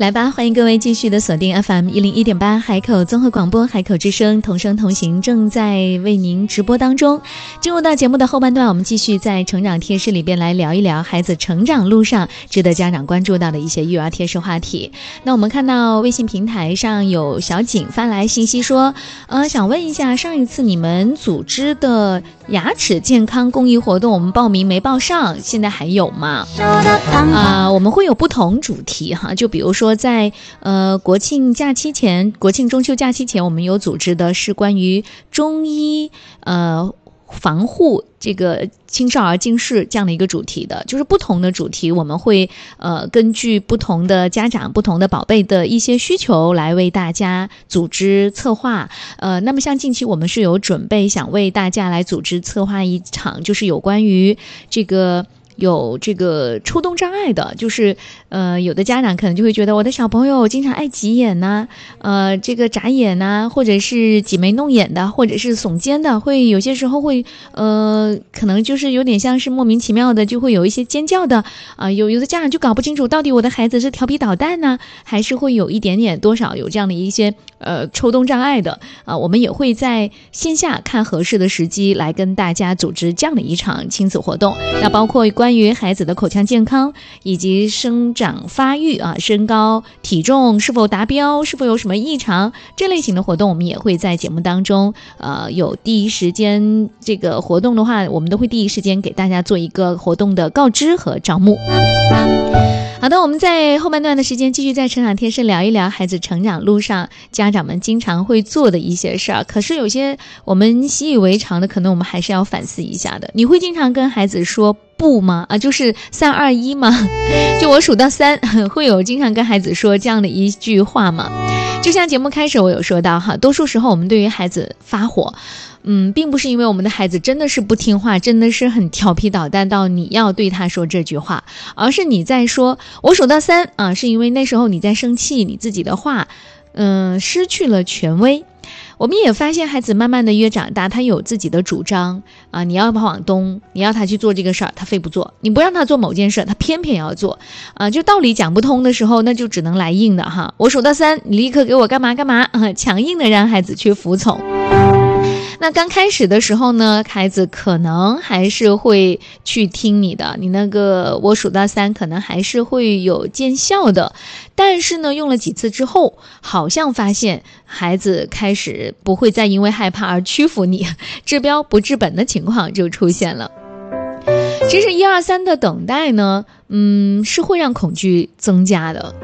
来吧，欢迎各位继续的锁定 FM101.8 海口综合广播，海口之声同声同行正在为您直播当中。进入到节目的后半段，我们继续在成长贴士里边来聊一聊孩子成长路上值得家长关注到的一些育儿贴士话题。那我们看到微信平台上有小景发来信息说，想问一下，上一次你们组织的牙齿健康公益活动我们报名没报上，现在还有吗？我们会有不同主题哈，就比如说在国庆假期前，国庆中秋假期前，我们有组织的是关于中医防护这个青少儿近视这样的一个主题的，就是不同的主题我们会根据不同的家长不同的宝贝的一些需求来为大家组织策划。那么像近期我们是有准备想为大家来组织策划一场，就是有关于有这个抽动障碍的，就是有的家长可能就会觉得我的小朋友经常爱挤眼呐，这个眨眼呐，或者是挤眉弄眼的，或者是耸肩的，会有些时候会可能就是有点像是莫名其妙的就会有一些尖叫的有的家长就搞不清楚到底我的孩子是调皮捣蛋呢，还是会有一点点多少有这样的一些抽动障碍的我们也会在线下看合适的时机来跟大家组织这样的一场亲子活动。那包括关于孩子的口腔健康以及生长发育身高体重是否达标，是否有什么异常，这类型的活动我们也会在节目当中有第一时间，这个活动的话我们都会第一时间给大家做一个活动的告知和招募。好的，我们在后半段的时间继续在成长贴士聊一聊孩子成长路上家长们经常会做的一些事儿，可是有些我们习以为常的，可能我们还是要反思一下的。你会经常跟孩子说不吗？就是3、2、1吗？就我数到3，会有经常跟孩子说这样的一句话吗？就像节目开始我有说到多数时候我们对于孩子发火并不是因为我们的孩子真的是不听话，真的是很调皮捣蛋到你要对他说这句话，而是你在说我数到3是因为那时候你在生气，你自己的话失去了权威。我们也发现孩子慢慢的越长大，他有自己的主张你要他往东，你要他去做这个事儿他非不做，你不让他做某件事他偏偏要做就道理讲不通的时候，那就只能来硬的我数到3，你立刻给我干嘛干嘛强硬的让孩子去服从。那刚开始的时候呢，孩子可能还是会去听你的，你那个我数到3可能还是会有见效的，但是呢用了几次之后，好像发现孩子开始不会再因为害怕而屈服你，治标不治本的情况就出现了。其实1、2、3的等待呢是会让恐惧增加的。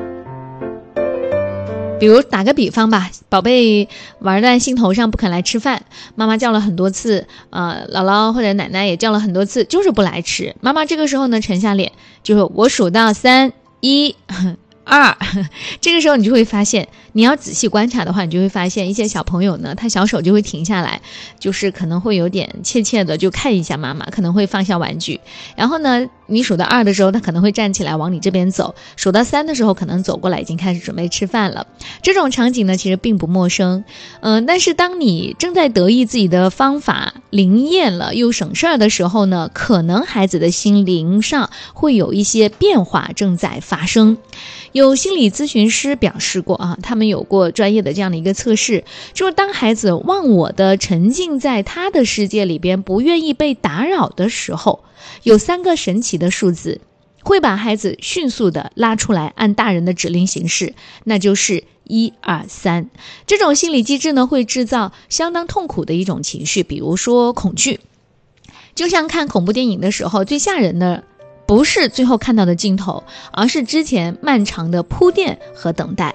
比如打个比方吧，宝贝玩在兴头上不肯来吃饭，妈妈叫了很多次姥姥或者奶奶也叫了很多次，就是不来吃。妈妈这个时候呢沉下脸，就是我数到3、1、2，这个时候你就会发现，你要仔细观察的话，你就会发现一些小朋友呢，他小手就会停下来，就是可能会有点怯怯的就看一下妈妈，可能会放下玩具，然后呢你数到2的时候他可能会站起来往你这边走，数到3的时候可能走过来已经开始准备吃饭了。这种场景呢其实并不陌生但是当你正在得意自己的方法灵验了又省事儿的时候呢，可能孩子的心灵上会有一些变化正在发生。有心理咨询师表示过他们有过专业的这样的一个测试，就是当孩子忘我的沉浸在他的世界里边，不愿意被打扰的时候，有3个神奇的数字会把孩子迅速的拉出来按大人的指令行事，那就是1、2、3。这种心理机制呢会制造相当痛苦的一种情绪，比如说恐惧。就像看恐怖电影的时候，最吓人的不是最后看到的镜头，而是之前漫长的铺垫和等待。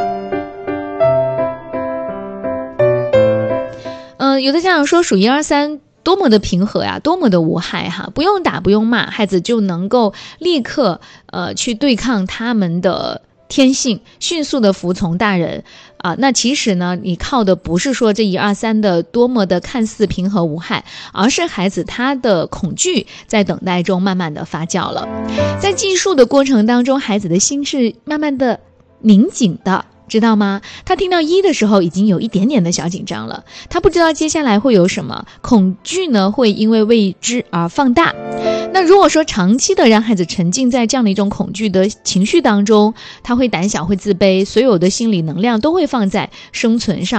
有的家长说数1、2、3多么的平和呀，多么的无害不用打不用骂，孩子就能够立刻去对抗他们的天性，迅速的服从大人那其实呢你靠的不是说这1、2、3的多么的看似平和无害，而是孩子他的恐惧在等待中慢慢的发酵了。在计数的过程当中，孩子的心是慢慢的拧紧的，知道吗？他听到1的时候已经有一点点的小紧张了，他不知道接下来会有什么，恐惧呢会因为未知而放大。 那如果说长期的让孩子沉浸在这样的一种恐惧的情绪当中，他会胆小，会自卑，所有的心理能量都会放在生存上。